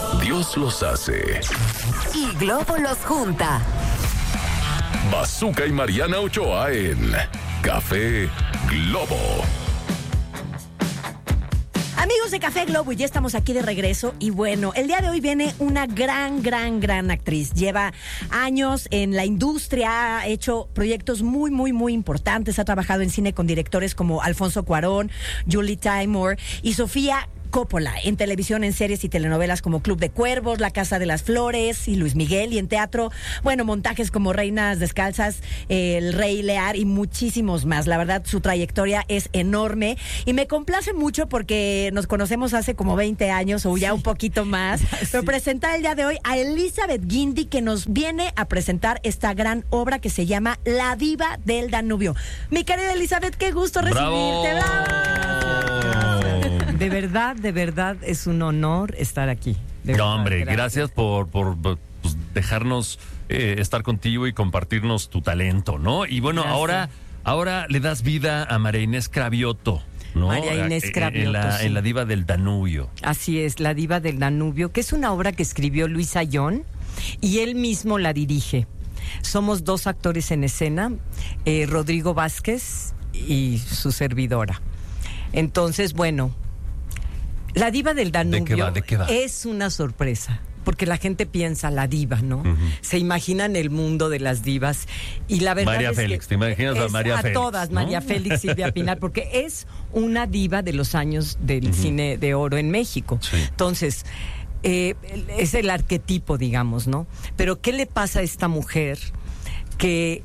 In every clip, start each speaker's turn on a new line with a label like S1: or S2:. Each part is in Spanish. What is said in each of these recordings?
S1: Dios los hace.
S2: Y Globo los junta.
S1: Bazooka y Mariana Ochoa en Café Globo.
S3: Amigos de Café Globo, ya estamos aquí de regreso y bueno, el día de hoy viene una gran actriz. Lleva años en la industria, ha hecho proyectos muy importantes, ha trabajado en cine con directores como Alfonso Cuarón, Julie Taymor y Sofía Coppola, en televisión, en series y telenovelas como Club de Cuervos, La Casa de las Flores y Luis Miguel, y en teatro, bueno, montajes como Reinas Descalzas, El Rey Lear y muchísimos más. La verdad, su trayectoria es enorme y me complace mucho porque nos conocemos hace como 20 años o ya un poquito más, pero presentar el día de hoy a Elizabeth Guindy, que nos viene a presentar esta gran obra que se llama La Diva del Danubio. Mi querida Elizabeth, qué gusto recibirte. ¡Bravo!
S4: De verdad es un honor estar aquí.
S5: No, hombre, gracias por pues, dejarnos estar contigo y compartirnos tu talento, ¿no? Y bueno, ahora le das vida a María Inés Cravioto, ¿no?
S4: María Inés Cravioto,
S5: en La Diva del Danubio.
S4: Así es, La Diva del Danubio, que es una obra que escribió Luis Ayllón y él mismo la dirige. Somos 2 actores en escena, Rodrigo Vázquez y su servidora. Entonces, bueno, La Diva del Danubio
S5: ¿De qué va?
S4: es una sorpresa, porque la gente piensa la diva, ¿no? Uh-huh. Se imaginan el mundo de las divas y la verdad
S5: María
S4: es
S5: Félix,
S4: que
S5: ¿te imaginas a María Félix?
S4: A todas, ¿no? María Félix, Silvia Pinal, porque es una diva de los años del
S5: uh-huh.
S4: cine de oro en México. Sí. Entonces, es el arquetipo, digamos, ¿no? Pero ¿qué le pasa a esta mujer que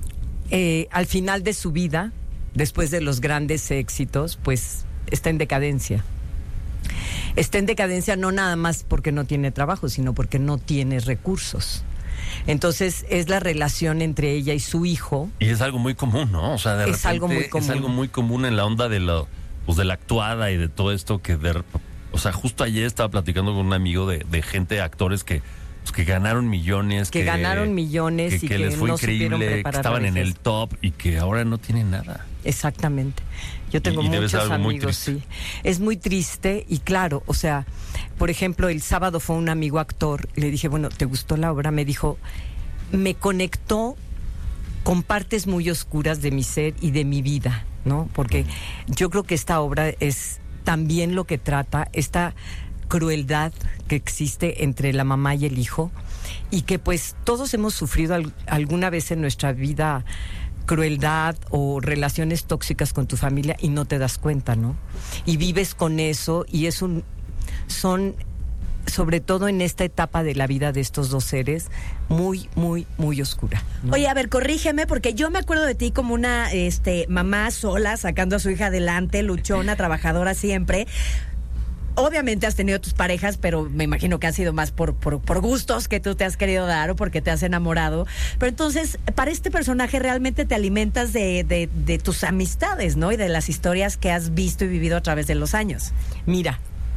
S4: al final de su vida, después de los grandes éxitos, pues está en decadencia? Está en decadencia no nada más porque no tiene trabajo, sino porque no tiene recursos. Entonces es la relación entre ella y su hijo.
S5: Y es algo muy común, ¿no? O sea, de repente
S4: algo muy común.
S5: Es algo muy común en la onda de de la actuada y de todo esto o sea, justo ayer estaba platicando con un amigo de gente, actores que ganaron millones.
S4: Que ganaron millones y que
S5: les fue
S4: no
S5: increíble, que estaban en el top y que ahora no tienen nada.
S4: Exactamente. Yo tengo muchos amigos, sí. Es muy triste y claro, o sea, por ejemplo, el sábado fue un amigo actor, le dije, bueno, ¿te gustó la obra? Me dijo, me conectó con partes muy oscuras de mi ser y de mi vida, ¿no? Porque yo creo que esta obra es también lo que trata, esta crueldad que existe entre la mamá y el hijo, y que pues todos hemos sufrido alguna vez en nuestra vida crueldad o relaciones tóxicas con tu familia y no te das cuenta, ¿no? Y vives con eso y son sobre todo en esta etapa de la vida de estos 2 seres muy oscura, ¿no?
S3: Oye, a ver, corrígeme, porque yo me acuerdo de ti como una mamá sola sacando a su hija adelante, luchona, trabajadora siempre. Obviamente has tenido tus parejas, pero me imagino que ha sido más por gustos que tú te has querido dar o porque te has enamorado. Pero entonces, para este personaje realmente te alimentas de tus amistades, ¿no? Y de las historias que has visto y vivido a través de los años.
S4: Mira,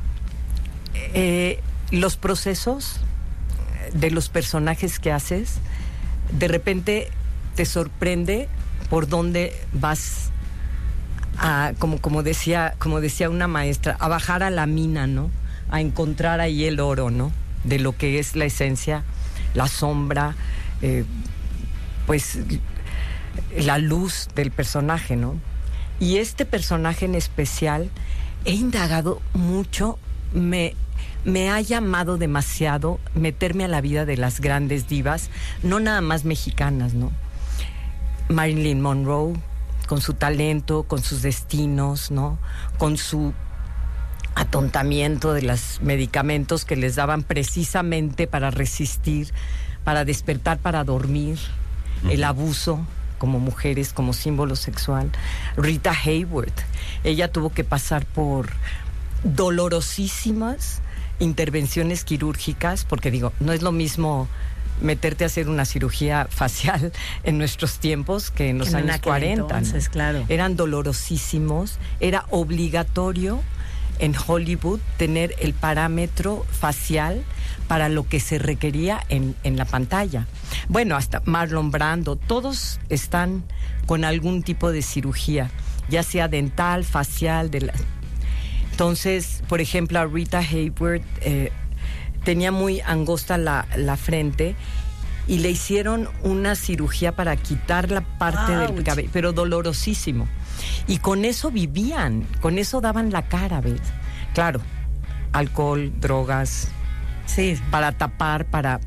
S4: los procesos de los personajes que haces, de repente te sorprende por dónde vas como decía una maestra, a bajar a la mina, ¿no? A encontrar ahí el oro, ¿no? De lo que es la esencia, la sombra, pues la luz del personaje, ¿no? Y este personaje en especial, he indagado mucho, me ha llamado demasiado meterme a la vida de las grandes divas, no nada más mexicanas, ¿no? Marilyn Monroe, con su talento, con sus destinos, ¿no? Con su atontamiento de los medicamentos que les daban precisamente para resistir, para despertar, para dormir, el abuso como mujeres, como símbolo sexual. Rita Hayworth, ella tuvo que pasar por dolorosísimas intervenciones quirúrgicas, porque digo, no es lo mismo meterte a hacer una cirugía facial en nuestros tiempos que en los años 40.
S3: Entonces, claro.
S4: Eran dolorosísimos, era obligatorio en Hollywood tener el parámetro facial para lo que se requería en la pantalla. Bueno, hasta Marlon Brando, todos están con algún tipo de cirugía, ya sea dental, facial. Entonces, por ejemplo, a Rita Hayworth tenía muy angosta la frente y le hicieron una cirugía para quitar la parte del cabello, pero dolorosísimo. Y con eso vivían, con eso daban la cara, ¿ves? Claro, alcohol, drogas,
S3: sí,
S4: para tapar, para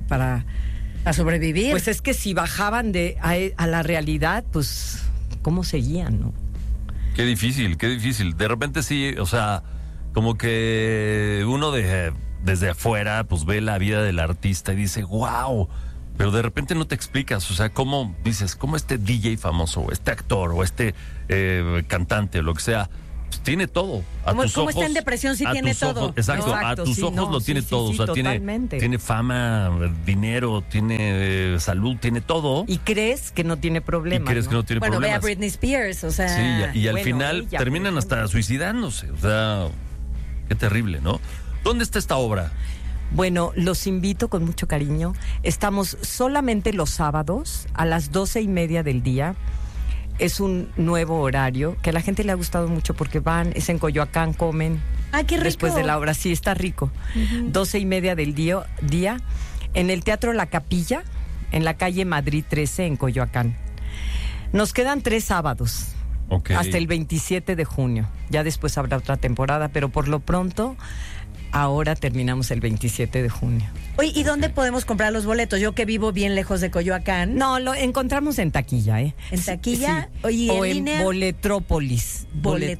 S3: sobrevivir.
S4: Pues es que si bajaban a la realidad, pues, ¿cómo seguían, no?
S5: Qué difícil, qué difícil. De repente sí, o sea, como que uno desde afuera, pues ve la vida del artista y dice, wow, pero de repente no te explicas, o sea, cómo dices, cómo este DJ famoso, o este actor, o este cantante, o lo que sea, pues tiene todo.
S3: ¿Cómo está en depresión si tiene todo?
S5: Ojos, exacto, a tus ojos lo tiene todo. O sea, tiene fama, dinero, tiene salud, tiene todo.
S4: Y crees que no tiene problemas.
S3: Bueno, ve a Britney Spears, o sea.
S5: Sí, y al final terminan hasta suicidándose. O sea, qué terrible, ¿no? ¿Dónde está esta obra?
S4: Bueno, los invito con mucho cariño. Estamos solamente los sábados a las 12:30 del día. Es un nuevo horario que a la gente le ha gustado mucho porque es en Coyoacán, comen.
S3: ¡Ah, qué rico!
S4: Después de la obra, sí, está rico. 12:30 del día en el Teatro La Capilla, en la calle Madrid 13, en Coyoacán. Nos quedan 3 sábados.
S5: Okay.
S4: Hasta el 27 de junio. Ya después habrá otra temporada, pero por lo pronto, ahora terminamos el 27 de junio.
S3: Oye, ¿y dónde podemos comprar los boletos? Yo que vivo bien lejos de Coyoacán.
S4: No, lo encontramos en taquilla, ¿eh?
S3: ¿En taquilla?
S4: Sí. O en línea. Boletrópolis.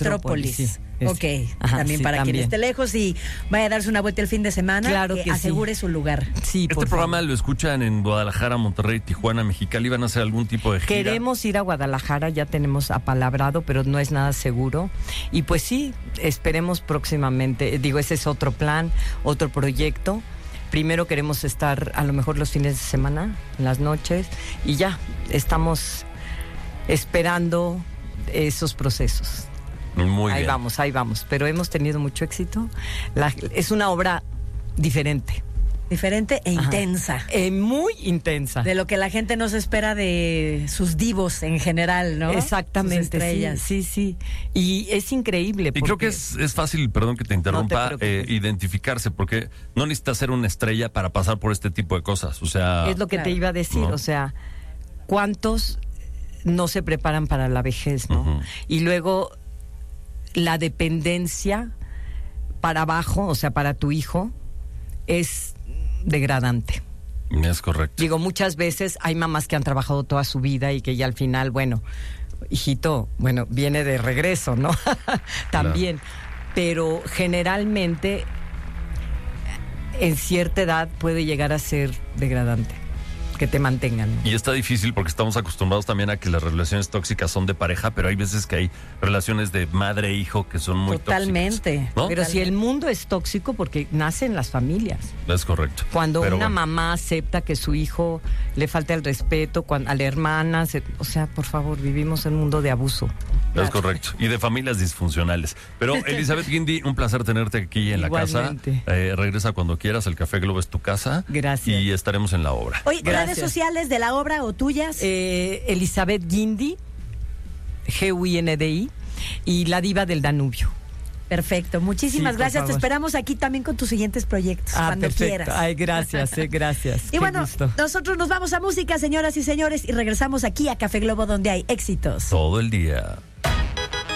S3: Sí. Ok, también para quien esté lejos y vaya a darse una vuelta el fin de semana,
S4: claro que
S3: asegure su lugar.
S4: Sí,
S5: este programa lo escuchan en Guadalajara, Monterrey, Tijuana, Mexicali. ¿Van a hacer algún tipo de gira?
S4: Queremos ir a Guadalajara, ya tenemos apalabrado, pero no es nada seguro. Y pues sí, esperemos próximamente. Digo, ese es otro plan, otro proyecto. Primero queremos estar a lo mejor los fines de semana, en las noches, y ya estamos esperando esos procesos.
S5: Muy
S4: bien. Ahí vamos, pero hemos tenido mucho éxito. Es una obra diferente.
S3: Diferente e intensa.
S4: Muy intensa.
S3: De lo que la gente no se espera de sus divos en general, ¿no?
S4: Exactamente. Sus estrellas. Sí. Y es increíble.
S5: Y creo que es fácil, perdón que te interrumpa, identificarse, porque no necesitas ser una estrella para pasar por este tipo de cosas. O sea.
S4: Es lo que te iba a decir, ¿no? O sea, ¿cuántos no se preparan para la vejez, no? Uh-huh. Y luego la dependencia para abajo, o sea, para tu hijo, es degradante.
S5: Es correcto.
S4: Digo, muchas veces hay mamás que han trabajado toda su vida y que ya al final, bueno, hijito, viene de regreso, ¿no? También. Claro. Pero generalmente, en cierta edad puede llegar a ser degradante. Que te mantengan.
S5: Y está difícil porque estamos acostumbrados también a que las relaciones tóxicas son de pareja, pero hay veces que hay relaciones de madre e hijo que son muy
S3: totalmente
S5: tóxicas, ¿no?
S4: Pero si el mundo es tóxico, porque nace en las familias.
S5: Es correcto.
S4: Cuando mamá acepta que su hijo le falte el respeto, a la hermana, o sea, por favor, vivimos en un mundo de abuso.
S5: Es correcto. Y de familias disfuncionales. Pero Elizabeth Guindy, un placer tenerte aquí en
S4: Igualmente.
S5: La casa. Regresa cuando quieras, el Café Globo es tu casa.
S4: Gracias.
S5: Y estaremos en la obra.
S3: Oye, redes sociales de la obra o tuyas.
S4: Elizabeth Guindy, Guindi, y La Diva del Danubio.
S3: Perfecto, muchísimas gracias. Te esperamos aquí también con tus siguientes proyectos, cuando quieras.
S4: Ay, gracias, gracias.
S3: Y bueno, nosotros nos vamos a música, señoras y señores, y regresamos aquí a Café Globo, donde hay éxitos
S5: todo el día.